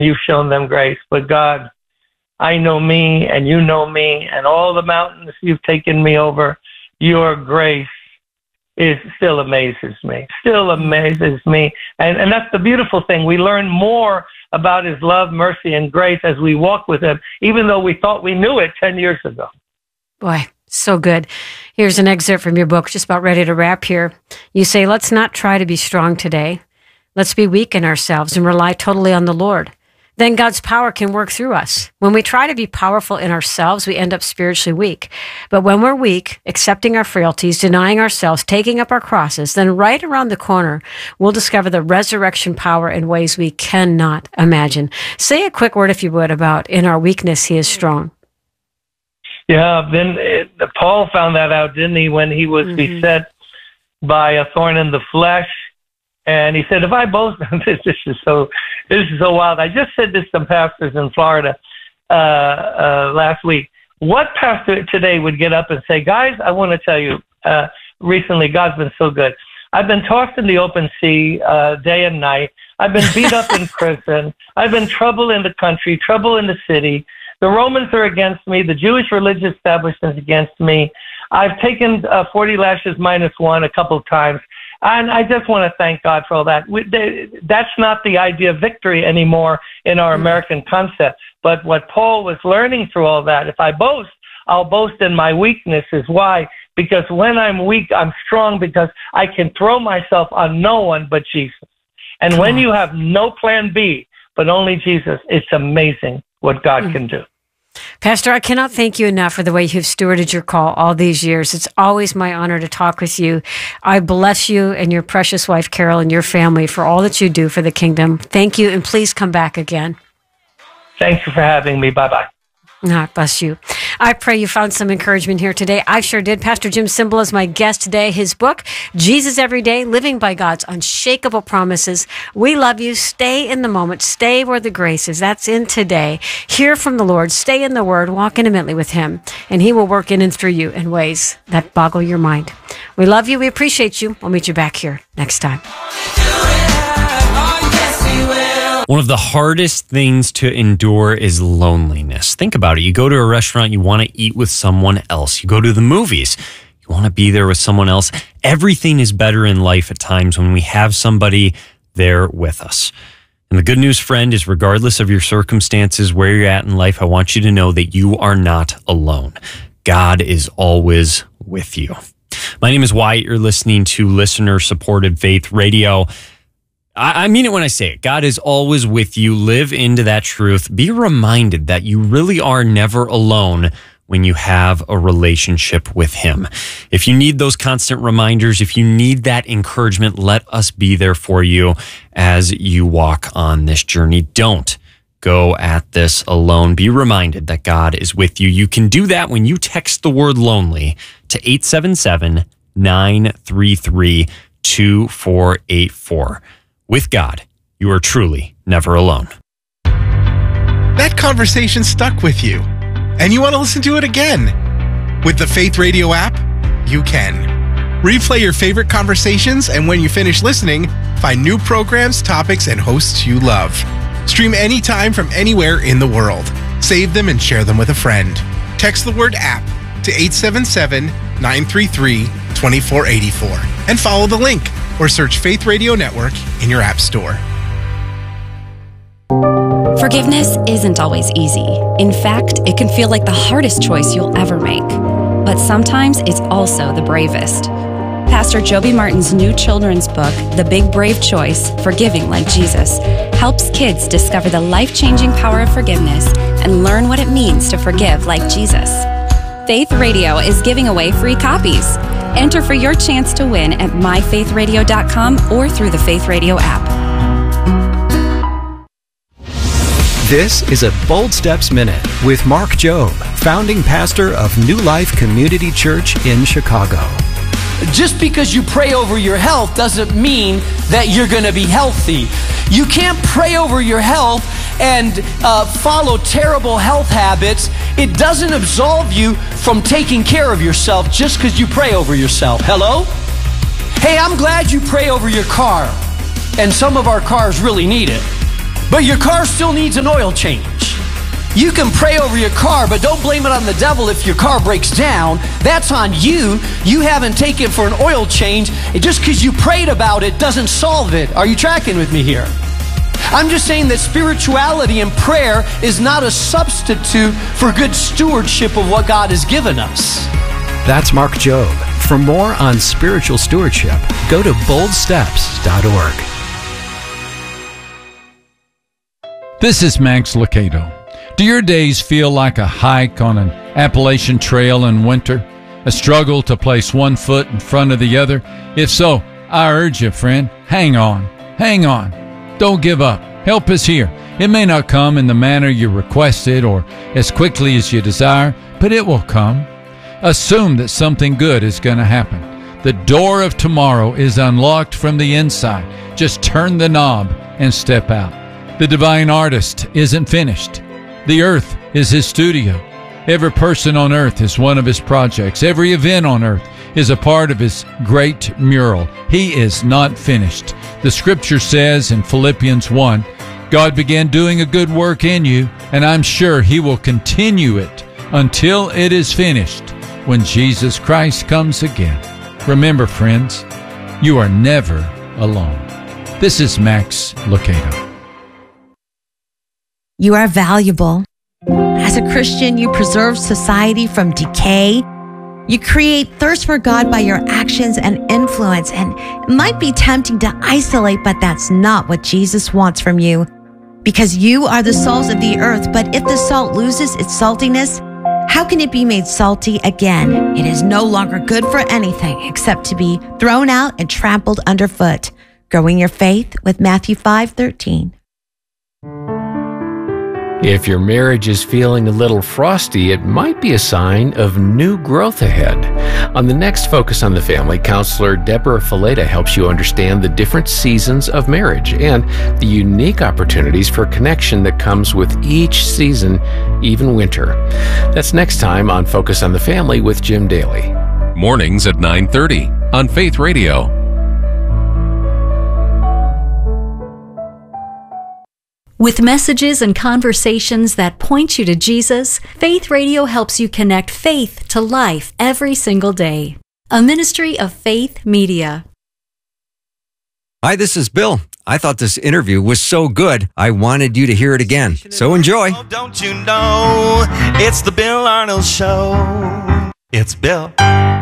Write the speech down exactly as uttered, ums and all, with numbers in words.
you've shown them grace. But God, I know me and you know me, and all the mountains you've taken me over, your grace is still amazes me, still amazes me. And, and that's the beautiful thing. We learn more about his love, mercy, and grace as we walk with him, even though we thought we knew it ten years ago. Boy, so good. Here's an excerpt from your book, just about ready to wrap here. You say, let's not try to be strong today. Let's be weak in ourselves and rely totally on the Lord. Then God's power can work through us. When we try to be powerful in ourselves, we end up spiritually weak. But when we're weak, accepting our frailties, denying ourselves, taking up our crosses, then right around the corner, we'll discover the resurrection power in ways we cannot imagine. Say a quick word, if you would, about in our weakness, he is strong. Yeah, then it, Paul found that out, didn't he, when he was mm-hmm. beset by a thorn in the flesh. And he said, if I boast, this, this is so, this is so wild. I just said this to some pastors in Florida uh, uh, last week. What pastor today would get up and say, guys, I want to tell you, uh, recently God's been so good. I've been tossed in the open sea uh, day and night. I've been beat up in prison. I've been trouble in the country, trouble in the city. The Romans are against me. The Jewish religious establishment is against me. I've taken uh, forty lashes minus one a couple of times. And I just want to thank God for all that. We, they, that's not the idea of victory anymore in our American concept. But what Paul was learning through all that, if I boast, I'll boast in my weaknesses. Why? Because when I'm weak, I'm strong because I can throw myself on no one but Jesus. And when you have no plan B, but only Jesus, it's amazing what God mm. can do. Pastor, I cannot thank you enough for the way you've stewarded your call all these years. It's always my honor to talk with you. I bless you and your precious wife, Carol, and your family for all that you do for the kingdom. Thank you, and please come back again. Thank you for having me. Bye-bye. God bless you. I pray you found some encouragement here today. I sure did. Pastor Jim Cymbala is my guest today. His book, Jesus Every Day, Living by God's Unshakable Promises. We love you. Stay in the moment. Stay where the grace is. That's in today. Hear from the Lord. Stay in the Word. Walk intimately with Him. And He will work in and through you in ways that boggle your mind. We love you. We appreciate you. We'll meet you back here next time. One of the hardest things to endure is loneliness. Think about it. You go to a restaurant, you want to eat with someone else. You go to the movies, you want to be there with someone else. Everything is better in life at times when we have somebody there with us. And the good news, friend, is regardless of your circumstances, where you're at in life, I want you to know that you are not alone. God is always with you. My name is Wyatt. You're listening to listener-supported Faith Radio. I mean it when I say it. God is always with you. Live into that truth. Be reminded that you really are never alone when you have a relationship with Him. If you need those constant reminders, if you need that encouragement, let us be there for you as you walk on this journey. Don't go at this alone. Be reminded that God is with you. You can do that when you text the word lonely to eight seven seven, nine three three, two four eight four. With God, you are truly never alone. That conversation stuck with you, and you want to listen to it again. With the Faith Radio app, you can. Replay your favorite conversations, and when you finish listening, find new programs, topics, and hosts you love. Stream anytime from anywhere in the world. Save them and share them with a friend. Text the word app to eight seven seven, nine three three, two four eight four and follow the link, or search Faith Radio Network in your app store. Forgiveness isn't always easy. In fact, it can feel like the hardest choice you'll ever make. But sometimes it's also the bravest. Pastor Joby Martin's new children's book, The Big Brave Choice, Forgiving Like Jesus, helps kids discover the life-changing power of forgiveness and learn what it means to forgive like Jesus. Faith Radio is giving away free copies. Enter for your chance to win at my faith radio dot com or through the Faith Radio app. This is a Bold Steps Minute with Mark Jobe, founding pastor of New Life Community Church in Chicago. Just because you pray over your health doesn't mean that you're going to be healthy. You can't pray over your health and uh, follow terrible health habits. It doesn't absolve you from taking care of yourself just because you pray over yourself. Hello? Hey, I'm glad you pray over your car. And some of our cars really need it. but your car still needs an oil change. You can pray over your car, but don't blame it on the devil if your car breaks down. That's on you. You haven't taken it for an oil change. Just because you prayed about it doesn't solve it. Are you tracking with me here? I'm just saying that spirituality and prayer is not a substitute for good stewardship of what God has given us. That's Mark Jobe. For more on spiritual stewardship, go to bold steps dot org. This is Max Lucado. Do your days feel like a hike on an Appalachian trail in winter? A struggle to place one foot in front of the other? If so, I urge you, friend, hang on. Hang on. Don't give up. Help is here. It may not come in the manner you requested or as quickly as you desire, but it will come. Assume that something good is going to happen. The door of tomorrow is unlocked from the inside. Just turn the knob and step out. The divine artist isn't finished. The earth is his studio. Every person on earth is one of his projects. Every event on earth is a part of his great mural. He is not finished. The scripture says in Philippians one, God began doing a good work in you, and I'm sure he will continue it until it is finished when Jesus Christ comes again. Remember, friends, you are never alone. This is Max Lucado. You are valuable. As a Christian, you preserve society from decay. You create thirst for God by your actions and influence, and it might be tempting to isolate, but that's not what Jesus wants from you. Because you are the salt of the earth, but if the salt loses its saltiness, how can it be made salty again? It is no longer good for anything except to be thrown out and trampled underfoot. Growing your faith with Matthew five thirteen. If your marriage is feeling a little frosty, it might be a sign of new growth ahead. On the next Focus on the Family, counselor Deborah Fileta helps you understand the different seasons of marriage and the unique opportunities for connection that comes with each season, even winter. That's next time on Focus on the Family with Jim Daly. Mornings at nine thirty on Faith Radio. With messages and conversations that point you to Jesus, Faith Radio helps you connect faith to life every single day. A ministry of Faith Media. Hi, this is Bill. I thought this interview was so good, I wanted you to hear it again. So enjoy. Oh, don't you know, it's the Bill Arnold Show. It's Bill.